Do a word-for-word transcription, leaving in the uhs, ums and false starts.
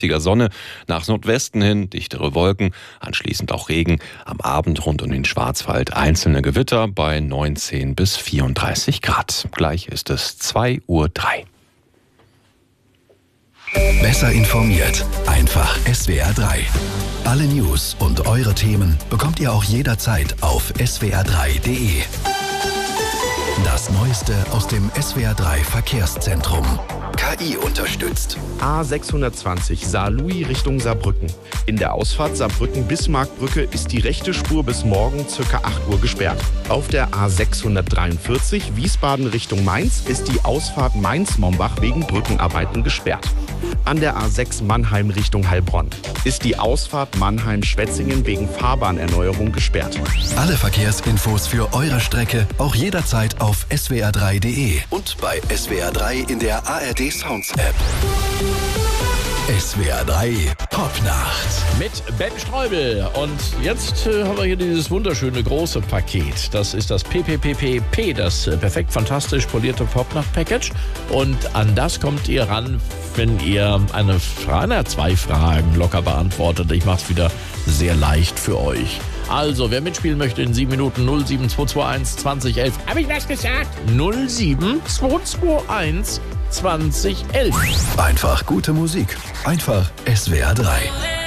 Sonne, nach Nordwesten hin dichtere Wolken, anschließend auch Regen, am Abend rund um den Schwarzwald einzelne Gewitter bei neunzehn bis vierunddreißig Grad. Gleich ist es zwei Uhr drei. Besser informiert, einfach S W R drei. Alle News und eure Themen bekommt ihr auch jederzeit auf S W R drei punkt de. Das Neueste aus dem S W R drei Verkehrszentrum. K I unterstützt. A sechshundertzwanzig Saarlouis Richtung Saarbrücken. In der Ausfahrt Saarbrücken-Bismarckbrücke ist die rechte Spur bis morgen ca. acht Uhr gesperrt. Auf der A sechshundertdreiundvierzig Wiesbaden Richtung Mainz ist die Ausfahrt Mainz-Mombach wegen Brückenarbeiten gesperrt. An der A sechs Mannheim Richtung Heilbronn ist die Ausfahrt Mannheim-Schwetzingen wegen Fahrbahnerneuerung gesperrt. Alle Verkehrsinfos für eure Strecke auch jederzeit auf S W R drei punkt de und bei S W R drei in der A R D Sounds App. S W R drei Popnacht mit Ben Streubel. Und jetzt äh, haben wir hier dieses wunderschöne große Paket. Das ist das P P P P P, das äh, perfekt fantastisch polierte Popnacht-Package. Und an das kommt ihr ran, wenn ihr eine Frage, zwei Fragen locker beantwortet. Ich mache es wieder sehr leicht für euch. Also, wer mitspielen möchte in sieben Minuten, null sieben zwei zwei eins zwanzig elf. Habe ich was gesagt? null sieben zwei zwei eins zwanzig elf. Einfach gute Musik. Einfach S W R drei.